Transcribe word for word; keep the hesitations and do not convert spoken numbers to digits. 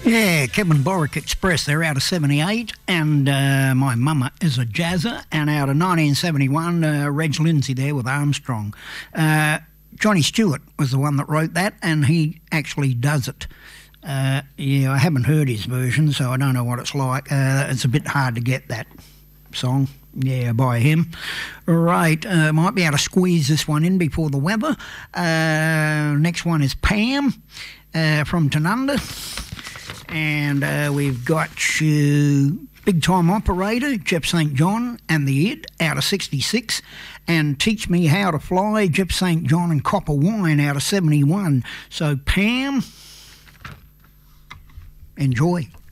Yeah, Kevin Boric Express, they're out of seventy-eight, and uh, My Mama is a Jazzer, and out of nineteen seventy-one, uh, Reg Lindsay there with Armstrong. Uh, Johnny Stewart was the one that wrote that, and he actually does it. Uh, yeah, I haven't heard his version, so I don't know what it's like. Uh, it's a bit hard to get that song. Yeah, by him. Right, uh, might be able to squeeze this one in before the weather. Uh, next one is Pam uh, from Tanunda. And uh, we've got uh, Big Time Operator, Jeff Saint John and the Id out of sixty-six. And Teach Me How to Fly, Jeff Saint John and Copper Wine out of seventy-one. So, Pam, enjoy.